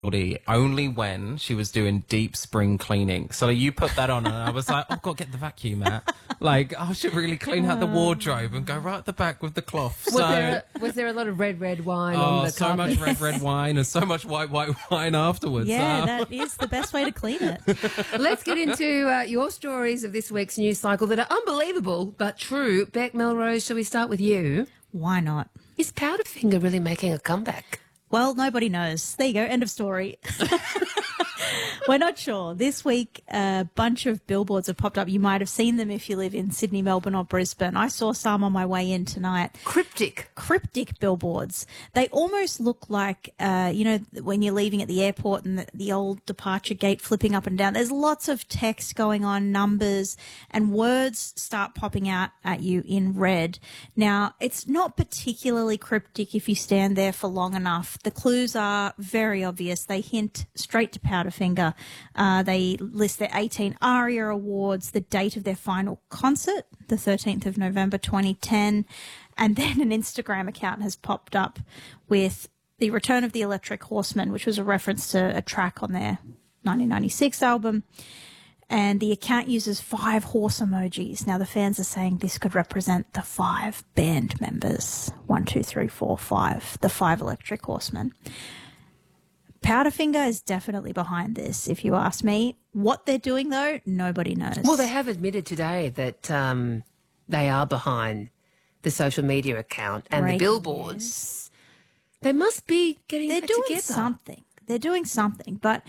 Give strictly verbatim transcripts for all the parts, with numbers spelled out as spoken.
only when she was doing deep spring cleaning. So you put that on and I was like, oh, God, get the vacuum out. Like, I should really clean out the wardrobe and go right at the back with the cloth. Was, So, there, a, was there a lot of red, red wine oh, on the so carpet? much red, red wine and so much white, white wine afterwards. Yeah, Uh, that is the best way to clean it. Let's get into uh, your stories of this week's news cycle that are unbelievable but true. Beck Melrose, shall we start with you? Why not? Is Powderfinger really making a comeback? Well, nobody knows. There you go. End of story. We're not sure. This week, a bunch of billboards have popped up. You might have seen them if you live in Sydney, Melbourne or Brisbane. I saw some on my way in tonight. Cryptic. Cryptic billboards. They almost look like, uh, you know, when you're leaving at the airport and the, the old departure gate flipping up and down. There's lots of text going on, numbers, and words start popping out at you in red. Now, it's not particularly cryptic if you stand there for long enough. The clues are very obvious. They hint straight to Powderfinger. Uh, they list their eighteen ARIA awards, the date of their final concert, the thirteenth of November twenty ten, and then an Instagram account has popped up with the return of the Electric Horseman, which was a reference to a track on their nineteen ninety-six album. And the account uses five horse emojis. Now, the fans are saying this could represent the five band members. One, two, three, four, five. The five Electric Horsemen. Powderfinger is definitely behind this, if you ask me. What they're doing, though, nobody knows. Well, they have admitted today that um, they are behind the social media account and Breaking the billboards. They must be getting They're it doing together. something. They're doing something, but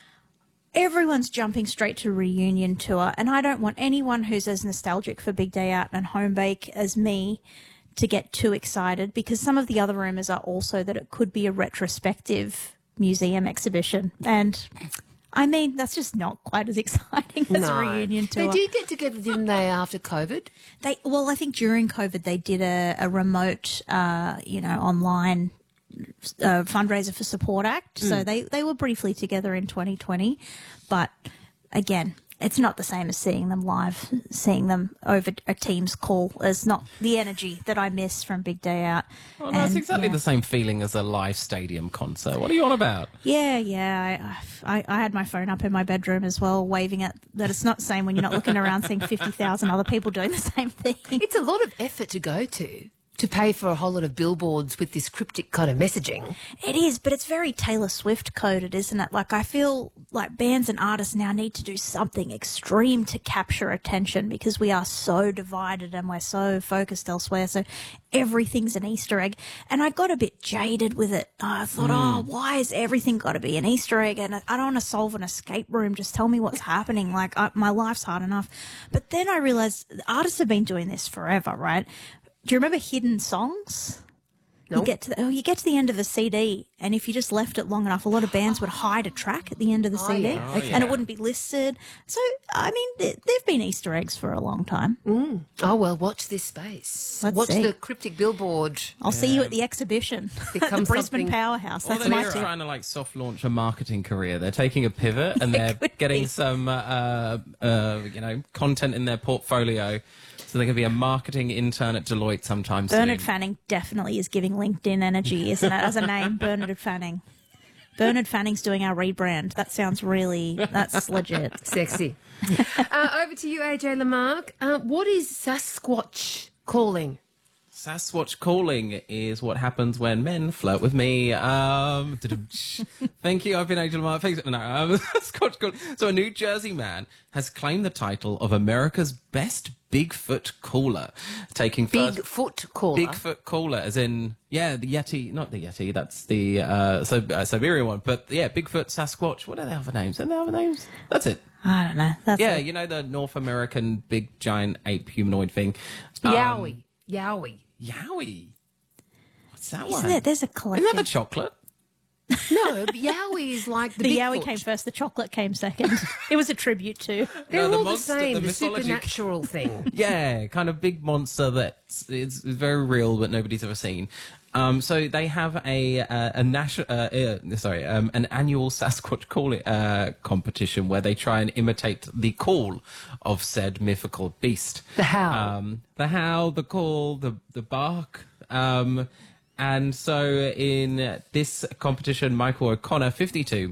everyone's jumping straight to reunion tour, and I don't want anyone who's as nostalgic for Big Day Out and Home Bake as me to get too excited, because some of the other rumours are also that it could be a retrospective museum exhibition, and I mean that's just not quite as exciting as No. a reunion tour. They did get together, didn't they, after COVID? They well, I think during COVID they did a, a remote, uh, you know, online uh, fundraiser for Support Act. Mm. So they they were briefly together in twenty twenty, but again, it's not the same as seeing them live. Seeing them over a Teams call is not the energy that I miss from Big Day Out. well, no, it's And, exactly yeah. the same feeling as a live stadium concert. What are you on about? Yeah, yeah. I, I, I had my phone up in my bedroom as well, waving at that. It's not the same when you're not looking around seeing fifty thousand other people doing the same thing. It's a lot of effort to go to, to pay for a whole lot of billboards with this cryptic kind of messaging. It is, but it's very Taylor Swift coded, isn't it? Like, I feel like bands and artists now need to do something extreme to capture attention because we are so divided and we're so focused elsewhere. So everything's an Easter egg. And I got a bit jaded with it. I thought, oh, why has everything got to be an Easter egg? And I don't want to solve an escape room. Just tell me what's happening. Like, I, my life's hard enough. But then I realized artists have been doing this forever, right? Do you remember hidden songs? You Nope. get to the, oh, you get to the end of a C D, and if you just left it long enough, a lot of bands would hide a track at the end of the Oh, C D, yeah. Oh, and yeah. it wouldn't be listed. So, I mean, there, there've been Easter eggs for a long time. Oh, well, watch this space. Let's watch see. the cryptic billboard. I'll see you at the exhibition at the Becomes Brisbane something- Powerhouse. Well, That's they're my not tip. trying to like soft launch a marketing career. They're taking a pivot and they're could getting be. some, uh, uh, uh, you know, content in their portfolio. So they're going to be a marketing intern at Deloitte sometime Bernard soon. Fanning definitely is giving LinkedIn energy, isn't it? As a name, Bernard Fanning. Bernard Fanning's doing our rebrand. That sounds really, that's legit. Sexy. uh, over to you, A J Lamarck. Uh, what is Sasquatch calling? Sasquatch calling is what happens when men flirt with me. Um, thank you. I've been Angel Mark. Thanks. No, um, Sasquatch calling. So a New Jersey man has claimed the title of America's best Bigfoot caller, taking first. Bigfoot caller. Bigfoot caller, as in, yeah, the Yeti, not the Yeti, that's the uh, so, uh, Siberian one, but yeah, Bigfoot, Sasquatch, what are the other names? Are there other names? That's it. I don't know. That's Yeah, it. you know, the North American big giant ape humanoid thing. Um, Yowie. Yowie. Yowie. What's that Isn't one? there? There's a Isn't collection. that the chocolate? No, but Yowie is like the The Bigfoot. Yowie came first, the chocolate came second. It was a tribute to. They're No, the all monster- the same, the the, mythology- supernatural thing. Yeah, kind of big monster that's it's very real but nobody's ever seen. Um, so they have a uh, a national uh, uh, sorry um, an annual Sasquatch call uh, competition where they try and imitate the call of said mythical beast. The howl. um, the howl, the call, the the bark. Um, and so in this competition, Michael O'Connor, fifty-two,